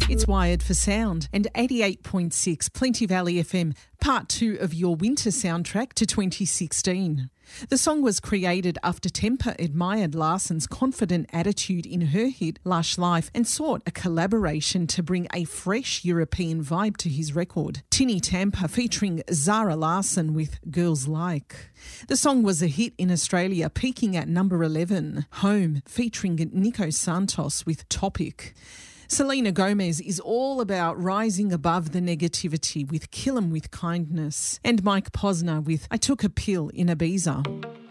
It's Wired for Sound and 88.6 Plenty Valley FM, part 2 of your winter soundtrack to 2016. The song was created after Tempa admired Larsson's confident attitude in her hit Lush Life and sought a collaboration to bring a fresh European vibe to his record. Tinny Tampa featuring Zara Larsson with Girls Like. The song was a hit in Australia, peaking at number 11. Home featuring Nico Santos with Topic. Selena Gomez is all about rising above the negativity with Kill 'Em With Kindness, and Mike Posner with I Took a Pill in Ibiza.